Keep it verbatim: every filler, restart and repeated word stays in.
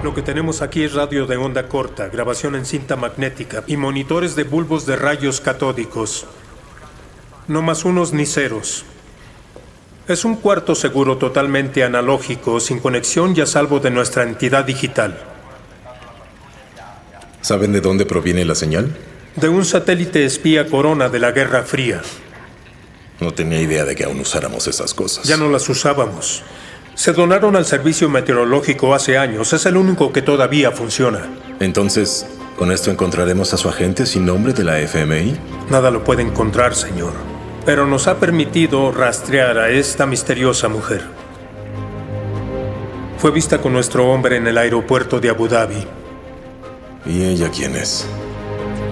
Lo que tenemos aquí es radio de onda corta, grabación en cinta magnética y monitores de bulbos de rayos catódicos. No más unos ni ceros. Es un cuarto seguro totalmente analógico, sin conexión y a salvo de nuestra entidad digital. ¿Saben de dónde proviene la señal? De un satélite espía Corona de la Guerra Fría. No tenía idea de que aún usáramos esas cosas. Ya no las usábamos. Se donaron al servicio meteorológico hace años. Es el único que todavía funciona. Entonces, ¿con esto encontraremos a su agente sin nombre de la F M I? Nada lo puede encontrar, señor. Pero nos ha permitido rastrear a esta misteriosa mujer. Fue vista con nuestro hombre en el aeropuerto de Abu Dhabi. ¿Y ella quién es?